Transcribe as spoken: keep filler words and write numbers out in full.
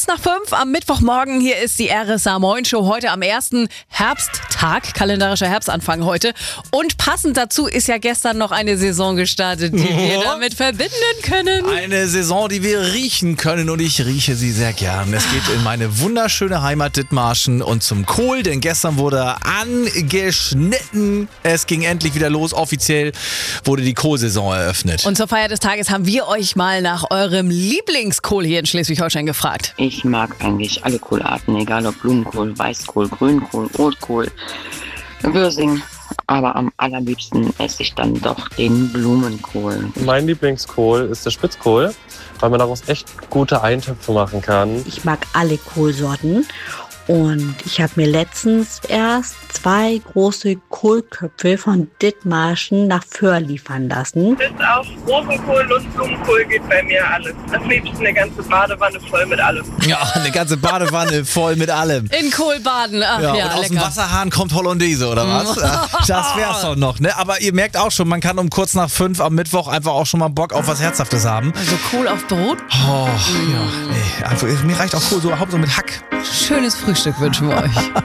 Kurz nach fünf am Mittwochmorgen, hier ist die R S A Moin Show, heute am ersten Herbsttag, kalendarischer Herbstanfang heute. Und passend dazu ist ja gestern noch eine Saison gestartet, die wir damit verbinden können. Eine Saison, die wir riechen können, und ich rieche sie sehr gern. Es geht in meine wunderschöne Heimat Dithmarschen und zum Kohl, denn gestern wurde angeschnitten. Es ging endlich wieder los, offiziell wurde die Kohlsaison eröffnet. Und zur Feier des Tages haben wir euch mal nach eurem Lieblingskohl hier in Schleswig-Holstein gefragt. Ich mag eigentlich alle Kohlarten, egal ob Blumenkohl, Weißkohl, Grünkohl, Rotkohl, Würsing. Aber am allerliebsten esse ich dann doch den Blumenkohl. Mein Lieblingskohl ist der Spitzkohl, weil man daraus echt gute Eintöpfe machen kann. Ich mag alle Kohlsorten. Und ich habe mir letztens erst zwei große Kohlköpfe von Dithmarschen nach Föhr liefern lassen. Bis auf Rosenkohl und Blumenkohl geht bei mir alles. Am liebsten eine ganze Badewanne voll mit allem. Ja, eine ganze Badewanne voll mit allem. In Kohl baden, ach ja, Ja, und aus lecker. dem Wasserhahn kommt Hollandaise, oder was? Das wär's doch noch, ne? Aber ihr merkt auch schon, man kann um kurz nach fünf am Mittwoch einfach auch schon mal Bock auf was Herzhaftes haben. Also Kohl auf Brot. Oh, ja, nee, einfach, mir reicht auch Kohl so, Hauptsache mit Hack. Schönes Frühstück wünschen wir euch.